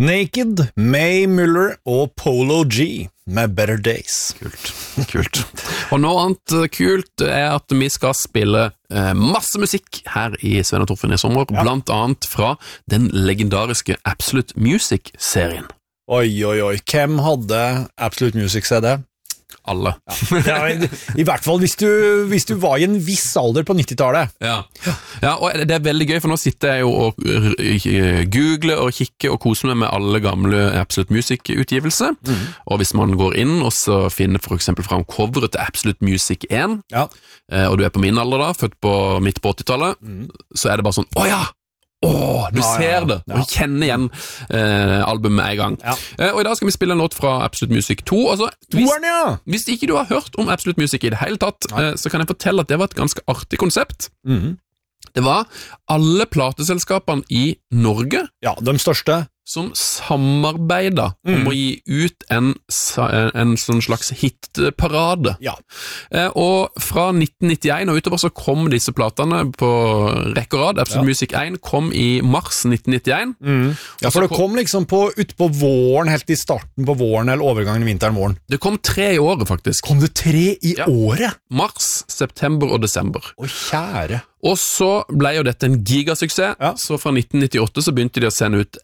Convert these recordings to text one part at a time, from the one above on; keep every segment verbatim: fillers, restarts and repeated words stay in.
Naked, May Muller og Polo G med Better Days. Kult, kult. Og noe annet kult er at vi skal spille eh, masse musikk her i Sven og Torfinn i sommer, ja. Blant annet fra den legendariske Absolute Music-serien. Oi, oi, oi. Hvem hadde Absolute Music-C D? Alle. Ja. Ja, i, I hvert fall hvis du, hvis du var i en viss alder på nittitallet. Ja. Ja, og det er veldig gøy, for nå sitter jeg jo og googler og kikker og koser meg med alle gamle Absolute Music-utgivelser. Mm. Og hvis man går inn og så finner for eksempel fram coveret til Absolute Music én, ja. Og du er på min alder da, født på midt på åttitallet, mm. Så er det bare sånn, åja! Åh, du ja, ser ja, ja. det, og du kjenner igjen eh, albumet med en gang. Ja. Eh, og i dag skal vi spille en låt fra Absolute Music to. Altså, hvis, ja. hvis ikke du har hørt om Absolute Music i det hele tatt, eh, så kan jeg fortelle at det var et ganske artig konsept. Mm-hmm. Det var alle plateselskapene i Norge, ja, de største, som samarbeidet mm. om å gi ut en, en sånn slags hitparade. Ja. Eh, og fra nitten nittien og utover så kom disse platene på rekke og rad. Absolute ja. Music én kom i mars nitten nittien. Mm. Ja, for det kom liksom på, ut på våren, helt i starten på våren, eller overgangen i vinteren våren. Det kom tre i året, faktisk. Kom det tre i ja. året? Mars, september og desember. Å, kjære. Og så ble jo dette en gigasuksess, ja. Så fra nitten nittiåtte så begynte de å sende ut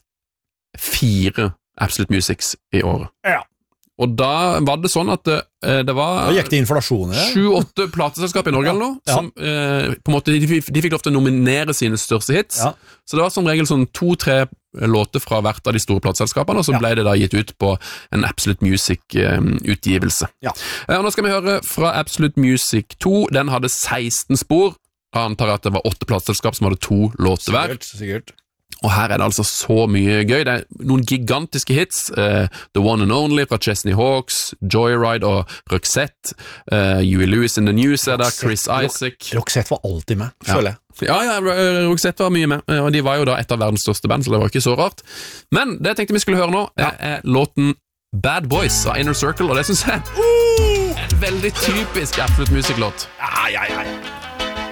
fire Absolute Musics i året. Ja. Og da var det sånn at det, det var da gikk det inflasjon, ja. sju-åtte plateselskap i Norge ja. eller noe, ja. som eh, på en måte, de, de fikk lov til å nominere sine største hits. Ja. Så det var som regel sånn to-tre låter fra hvert av de store plateselskapene, og så ja. ble det da gitt ut på en Absolute Music-utgivelse. Ja. Eh, og nå skal vi høre fra Absolute Music to. Den hadde seksten spor. Jeg antar at det var åtte plateselskap som hadde to låter hver. Sikkert, sikkert. Og her er det altså så mye gøy. Det er noen gigantiske hits. Uh, The One and Only fra Chesney Hawks, Joyride og Roxette. Uh, Huey Lewis in the News er der, Chris Isaac. Roxette var alltid med, føler jeg. Ja, ja, Roxette var mye med. Og de var jo da et av verdens største band, så det var ikke så rart. Men det jeg tenkte vi skulle høre nå, ja. er låten Bad Boys av Inner Circle, og det synes jeg er en veldig typisk Absolute Music-låt. Ja, ja, ja.